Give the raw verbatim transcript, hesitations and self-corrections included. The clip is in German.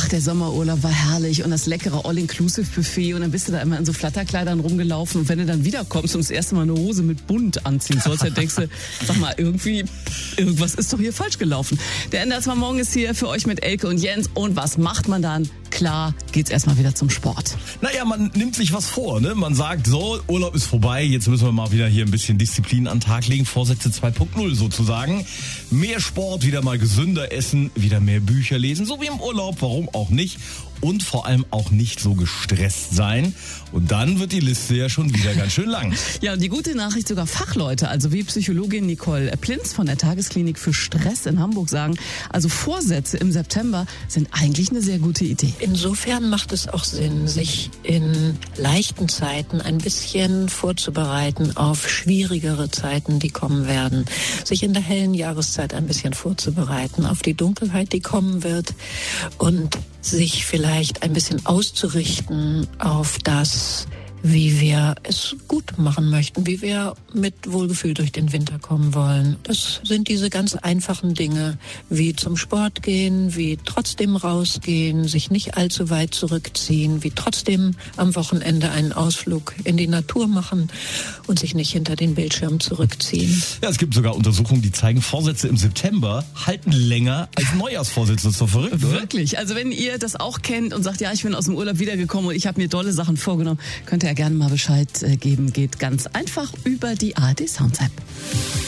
der Sommerurlaub war herrlich und das leckere All-Inclusive-Buffet und dann bist du da immer in so Flatterkleidern rumgelaufen und wenn du dann wiederkommst und das erste Mal eine Hose mit Bunt anziehen sollst, dann denkst du, sag mal, irgendwie, irgendwas ist doch hier falsch gelaufen. Der N D R zwei Morgen ist hier für euch mit Elke und Jens und was macht man dann? Klar, geht's erstmal wieder zum Sport. Naja, man nimmt sich was vor, ne? Man sagt, so, Urlaub ist vorbei, jetzt müssen wir mal wieder hier ein bisschen Disziplin an den Tag legen, Vorsätze zwei Punkt null sozusagen. Mehr Sport, wieder mal gesünder essen, wieder mehr Bücher lesen, so wie im Urlaub, warum auch nicht? Und vor allem auch nicht so gestresst sein. Und dann wird die Liste ja schon wieder ganz schön lang. Ja, und die gute Nachricht, sogar Fachleute, also wie Psychologin Nicole Plinz von der Tagesklinik für Stress in Hamburg sagen, also Vorsätze im September sind eigentlich eine sehr gute Idee. Insofern macht es auch Sinn, sich in leichten Zeiten ein bisschen vorzubereiten auf schwierigere Zeiten, die kommen werden. Sich in der hellen Jahreszeit ein bisschen vorzubereiten auf die Dunkelheit, die kommen wird und sich vielleicht ein bisschen auszurichten auf das, wie wir es gut machen möchten, wie wir mit Wohlgefühl durch den Winter kommen wollen. Das sind diese ganz einfachen Dinge, wie zum Sport gehen, wie trotzdem rausgehen, sich nicht allzu weit zurückziehen, wie trotzdem am Wochenende einen Ausflug in die Natur machen und sich nicht hinter den Bildschirm zurückziehen. Ja, es gibt sogar Untersuchungen, die zeigen, Vorsätze im September halten länger als Neujahrsvorsätze. Das ist doch verrückt, oder? Wirklich. Also wenn ihr das auch kennt und sagt, ja, ich bin aus dem Urlaub wiedergekommen und ich habe mir tolle Sachen vorgenommen, könnt ihr ja gerne mal Bescheid geben. Geht ganz einfach über die A R D Sounds App.